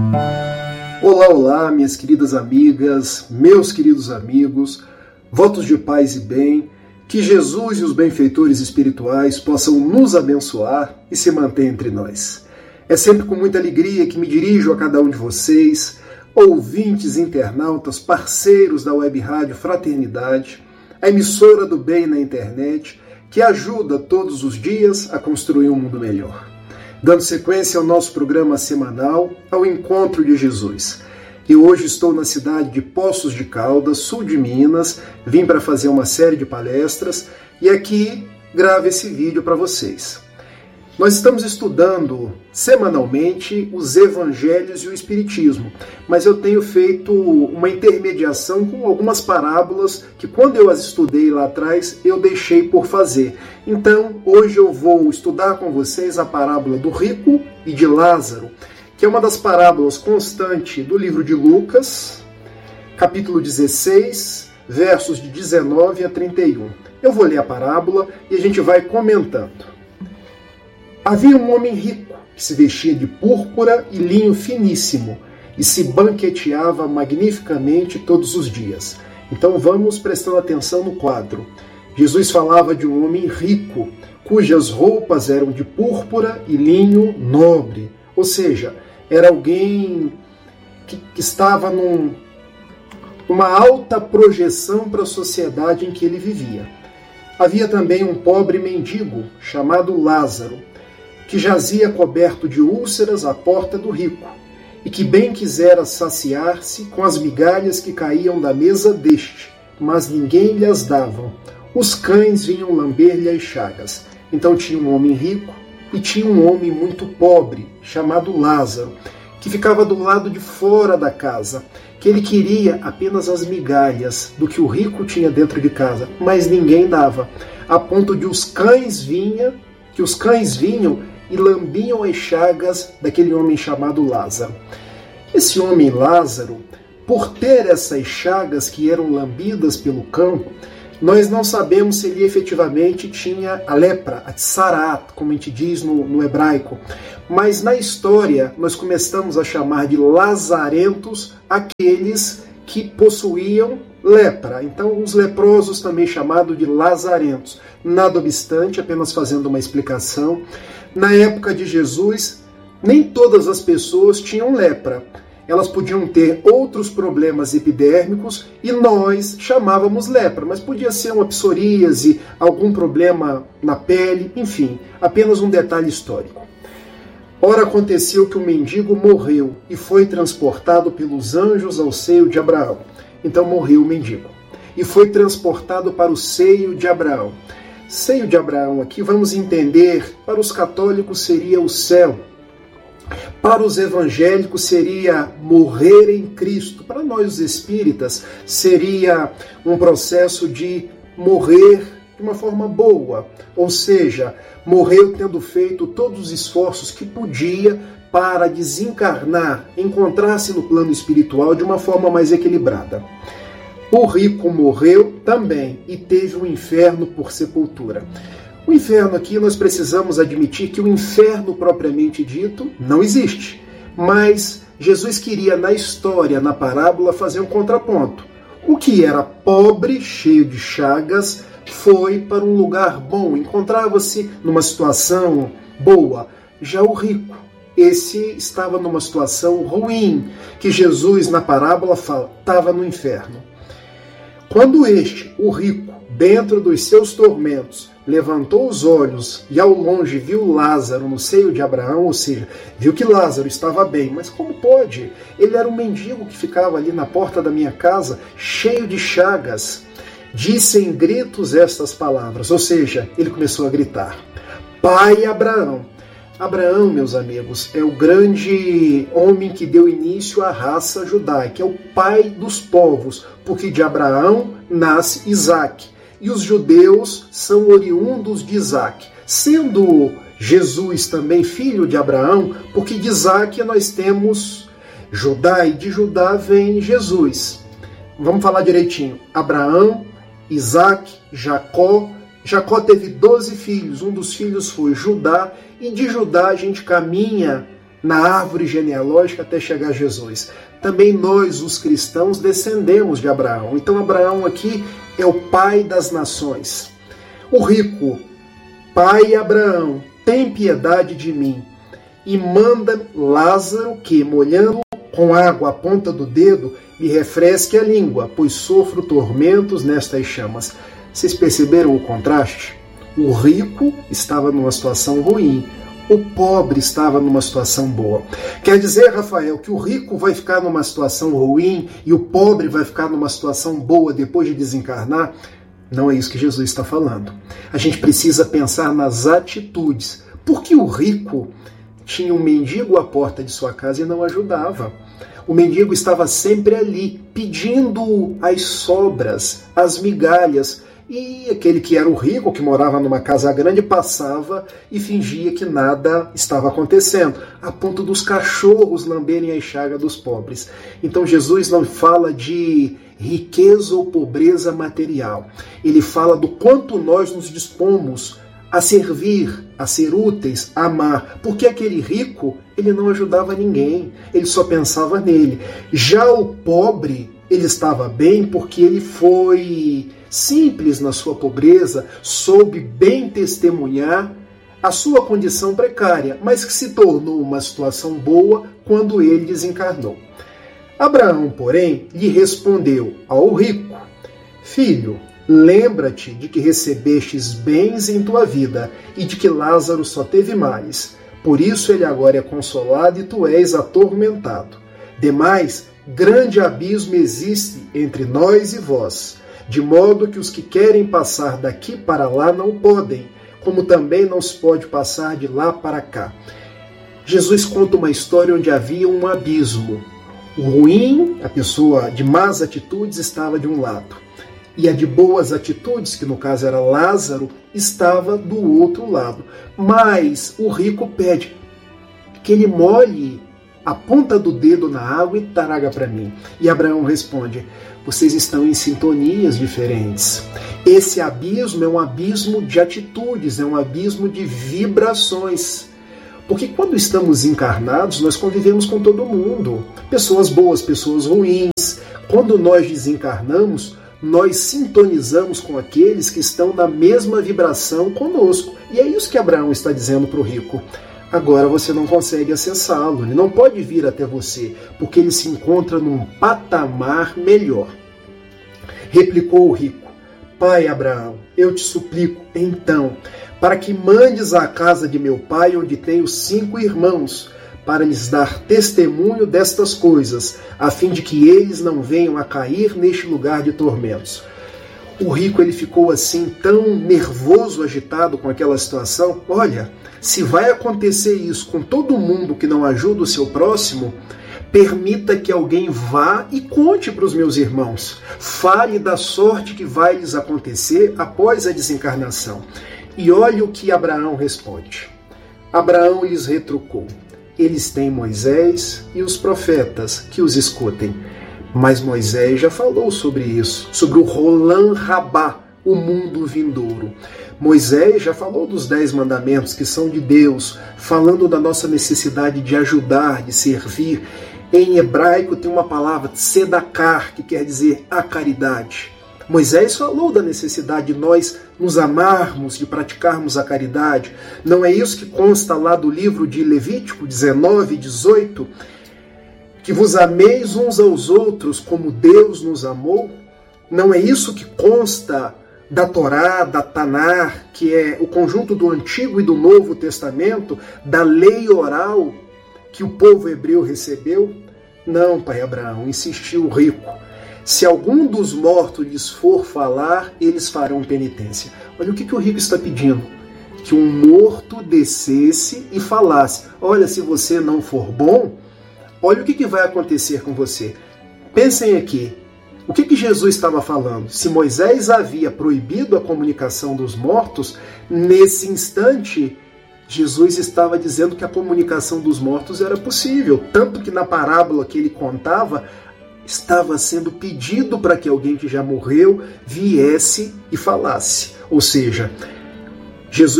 Olá, olá, minhas queridas amigas, meus queridos amigos, votos de paz e bem, que Jesus e os benfeitores espirituais possam nos abençoar e se manter entre nós. É sempre com muita alegria que me dirijo a cada um de vocês, ouvintes, internautas, parceiros da Web Rádio Fraternidade, a emissora do bem na internet, que ajuda todos os dias a construir um mundo melhor. Dando sequência ao nosso programa semanal, ao Encontro de Jesus. E hoje estou na cidade de Poços de Caldas, sul de Minas, vim para fazer uma série de palestras e aqui gravo esse vídeo para vocês. Nós estamos estudando semanalmente os Evangelhos e o Espiritismo, mas eu tenho feito uma intermediação com algumas parábolas que, quando eu as estudei lá atrás, eu deixei por fazer. Então, hoje eu vou estudar com vocês a parábola do rico e de Lázaro, que é uma das parábolas constantes do livro de Lucas, capítulo 16, versos de 19 a 31. Eu vou ler a parábola e a gente vai comentando. Havia um homem rico que se vestia de púrpura e linho finíssimo e se banqueteava magnificamente todos os dias. Então vamos prestando atenção no quadro. Jesus falava de um homem rico, cujas roupas eram de púrpura e linho nobre. Ou seja, era alguém que estava numa alta projeção para a sociedade em que ele vivia. Havia também um pobre mendigo chamado Lázaro, que jazia coberto de úlceras à porta do rico, e que bem quisera saciar-se com as migalhas que caíam da mesa deste, mas ninguém lhe as dava. Os cães vinham lamber-lhe as chagas. Então tinha um homem rico e tinha um homem muito pobre, chamado Lázaro, que ficava do lado de fora da casa, que ele queria apenas as migalhas do que o rico tinha dentro de casa, mas ninguém dava, a ponto de os cães vinham e lambiam as chagas daquele homem chamado Lázaro. Esse homem Lázaro, por ter essas chagas que eram lambidas pelo cão, nós não sabemos se ele efetivamente tinha a lepra, a tsarat, como a gente diz no hebraico. Mas na história nós começamos a chamar de lazarentos aqueles que possuíam lepra. Então os leprosos também chamados de lazarentos. Nada obstante, apenas fazendo uma explicação, na época de Jesus, nem todas as pessoas tinham lepra. Elas podiam ter outros problemas epidérmicos e nós chamávamos lepra, mas podia ser uma psoríase, algum problema na pele, enfim, apenas um detalhe histórico. Ora, aconteceu que o mendigo morreu e foi transportado pelos anjos ao seio de Abraão. Então morreu o mendigo e foi transportado para o seio de Abraão. Seio de Abraão aqui, vamos entender, para os católicos seria o céu. Para os evangélicos seria morrer em Cristo. Para nós, os espíritas, seria um processo de morrer de uma forma boa. Ou seja, morreu tendo feito todos os esforços que podia para desencarnar, encontrar-se no plano espiritual de uma forma mais equilibrada. O rico morreu também e teve o inferno por sepultura. O inferno aqui, nós precisamos admitir que o inferno propriamente dito não existe. Mas Jesus queria na história, na parábola, fazer um contraponto. O que era pobre, cheio de chagas, foi para um lugar bom, encontrava-se numa situação boa. Já o rico, esse estava numa situação ruim, que Jesus na parábola fala, estava no inferno. Quando este, o rico, dentro dos seus tormentos, levantou os olhos e ao longe viu Lázaro no seio de Abraão, ou seja, viu que Lázaro estava bem, mas como pode? Ele era um mendigo que ficava ali na porta da minha casa, cheio de chagas. Disse em gritos estas palavras, ou seja, ele começou a gritar: Pai Abraão. Abraão, meus amigos, é o grande homem que deu início à raça judaica, é o pai dos povos, porque de Abraão nasce Isaac. E os judeus são oriundos de Isaac, sendo Jesus também filho de Abraão, porque de Isaac nós temos Judá, e de Judá vem Jesus. Vamos falar direitinho. Abraão, Isaac, Jacó. Jacó teve 12 filhos, um dos filhos foi Judá, e de Judá a gente caminha na árvore genealógica até chegar a Jesus. Também nós, os cristãos, descendemos de Abraão. Então Abraão aqui é o pai das nações. O rico, pai Abraão, tem piedade de mim e manda Lázaro que, molhando com água a ponta do dedo, me refresque a língua, pois sofro tormentos nestas chamas. Vocês perceberam o contraste? O rico estava numa situação ruim, o pobre estava numa situação boa. Quer dizer, Rafael, que o rico vai ficar numa situação ruim e o pobre vai ficar numa situação boa depois de desencarnar? Não é isso que Jesus está falando. A gente precisa pensar nas atitudes. Por que o rico tinha um mendigo à porta de sua casa e não ajudava? O mendigo estava sempre ali, pedindo as sobras, as migalhas. E aquele que era o rico, que morava numa casa grande, passava e fingia que nada estava acontecendo, a ponto dos cachorros lamberem a enxária dos pobres. Então Jesus não fala de riqueza ou pobreza material. Ele fala do quanto nós nos dispomos a servir, a ser úteis, a amar. Porque aquele rico, ele não ajudava ninguém, ele só pensava nele. Já o pobre, ele estava bem porque ele foi simples na sua pobreza, soube bem testemunhar a sua condição precária, mas que se tornou uma situação boa quando ele desencarnou. Abraão, porém, lhe respondeu ao rico: Filho, lembra-te de que recebestes bens em tua vida e de que Lázaro só teve males. Por isso ele agora é consolado e tu és atormentado. Demais, grande abismo existe entre nós e vós, de modo que os que querem passar daqui para lá não podem, como também não se pode passar de lá para cá. Jesus conta uma história onde havia um abismo. O ruim, a pessoa de más atitudes, estava de um lado, e a de boas atitudes, que no caso era Lázaro, estava do outro lado. Mas o rico pede que ele molhe a ponta do dedo na água e traga para mim. E Abraão responde: vocês estão em sintonias diferentes. Esse abismo é um abismo de atitudes, é um abismo de vibrações. Porque quando estamos encarnados, nós convivemos com todo mundo. Pessoas boas, pessoas ruins. Quando nós desencarnamos, nós sintonizamos com aqueles que estão na mesma vibração conosco. E é isso que Abraão está dizendo para o rico. Agora você não consegue acessá-lo, ele não pode vir até você, porque ele se encontra num patamar melhor. Replicou o rico: Pai Abraão, eu te suplico, então, para que mandes à casa de meu pai, onde tenho 5 irmãos, para lhes dar testemunho destas coisas, a fim de que eles não venham a cair neste lugar de tormentos. O rico, ele ficou assim tão nervoso, agitado com aquela situação. Olha, se vai acontecer isso com todo mundo que não ajuda o seu próximo, permita que alguém vá e conte para os meus irmãos. Fale da sorte que vai lhes acontecer após a desencarnação. E olha o que Abraão responde. Abraão lhes retrucou: eles têm Moisés e os profetas, que os escutem. Mas Moisés já falou sobre isso, sobre o Rolam Rabá, o mundo vindouro. Moisés já falou dos 10 mandamentos que são de Deus, falando da nossa necessidade de ajudar, de servir. Em hebraico tem uma palavra, tzedakar, que quer dizer a caridade. Moisés falou da necessidade de nós nos amarmos, de praticarmos a caridade. Não é isso que consta lá do livro de Levítico 19, 18? Que vos ameis uns aos outros como Deus nos amou? Não é isso que consta da Torá, da Tanar, que é o conjunto do Antigo e do Novo Testamento, da lei oral que o povo hebreu recebeu? Não, pai Abraão, insistiu o rico. Se algum dos mortos lhes for falar, eles farão penitência. Olha o que o rico está pedindo. Que um morto descesse e falasse: olha, se você não for bom, olha o que vai acontecer com você. Pensem aqui. O que Jesus estava falando? Se Moisés havia proibido a comunicação dos mortos, nesse instante, Jesus estava dizendo que a comunicação dos mortos era possível. Tanto que na parábola que ele contava, estava sendo pedido para que alguém que já morreu viesse e falasse. Ou seja, Jesus